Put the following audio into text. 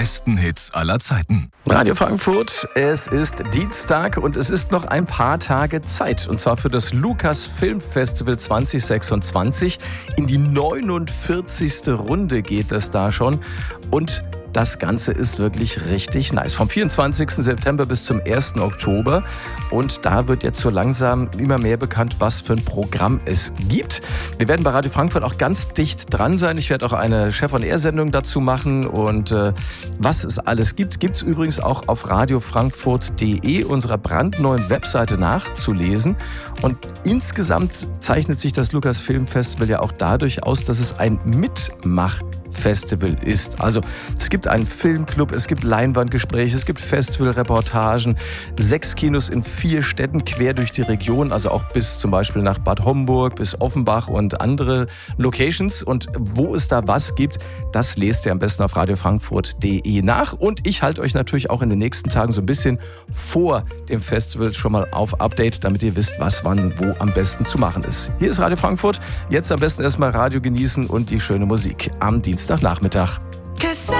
besten Hits aller Zeiten. Radio Frankfurt, es ist Dienstag und es ist noch ein paar Tage Zeit. Und zwar für das Lukas Filmfestival 2026. In die 49. Runde geht es da schon. Und das Ganze ist wirklich richtig nice. Vom 24. September bis zum 1. Oktober. Und da wird jetzt so langsam immer mehr bekannt, was für ein Programm es gibt. Wir werden bei Radio Frankfurt auch ganz dicht dran sein. Ich werde auch eine Chef-on-Air-Sendung dazu machen. Und was es alles gibt, gibt es übrigens auch auf radiofrankfurt.de, unserer brandneuen Webseite, nachzulesen. Und insgesamt zeichnet sich das Lukas Filmfestival ja auch dadurch aus, dass es ein Mitmachfestival ist. Also es gibt einen Filmclub, es gibt Leinwandgespräche, es gibt Festivalreportagen, 6 Kinos in 4 Städten quer durch die Region, also auch bis zum Beispiel nach Bad Homburg, bis Offenbach und andere Locations. Und wo es da was gibt, das lest ihr am besten auf radiofrankfurt.de nach. Und ich halte euch natürlich auch in den nächsten Tagen so ein bisschen vor dem Festival schon mal auf Update, damit ihr wisst, was wann wo am besten zu machen ist. Hier ist Radio Frankfurt. Jetzt am besten erstmal Radio genießen und die schöne Musik am Dienstagnachmittag.